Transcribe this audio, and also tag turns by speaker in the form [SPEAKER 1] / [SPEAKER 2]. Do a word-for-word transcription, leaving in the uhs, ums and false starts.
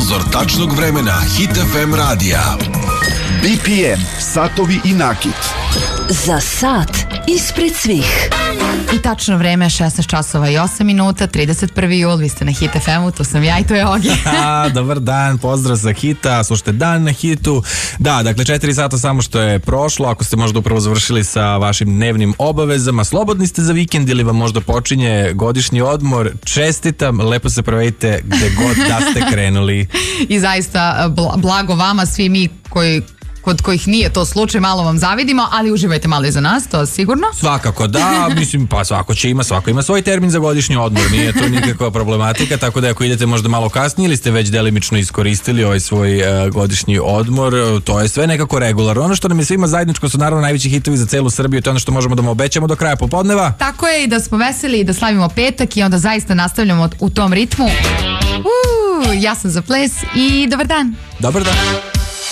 [SPEAKER 1] Obzor tačnog vremena Hit F M radija.
[SPEAKER 2] B P M, satovi i nakit.
[SPEAKER 3] Za sat ispred svih.
[SPEAKER 4] I tačno vreme šesnaest časova i osam minuta, trideset prvi jul, vi ste na Hit F M-u, tu sam ja i to je Ogi.
[SPEAKER 5] Dobar dan, pozdrav sa Hita, slušajte Dan na Hitu. Da, dakle četiri sata samo što je prošlo, ako ste možda upravo završili sa vašim dnevnim obavezama, slobodni ste za vikend ili vam možda počinje godišnji odmor, čestitam, lepo se provedite gde god da ste krenuli.
[SPEAKER 4] I zaista blago vama, svi mi koji kod kojih nije to slučaj, malo vam zavidimo, ali uživajte malo i za nas, to sigurno.
[SPEAKER 5] Svakako da, mislim, pa svako će ima, svako ima svoj termin za godišnji odmor, nije to nikakva problematika, tako da ako idete možda malo kasnije ili ste već delimično iskoristili ovaj svoj uh, godišnji odmor, to je sve nekako regularno. Ono što nam je svima zajedničko su naravno najveći hitovi za celu Srbiju, to je ono što možemo da mu obećamo do kraja popodneva.
[SPEAKER 4] Tako je, i da smo veseli i da slavimo petak i onda zaista nastavljamo u tom ritmu. Uuu, ja sam za ples i dobar dan.
[SPEAKER 5] Dobar dan.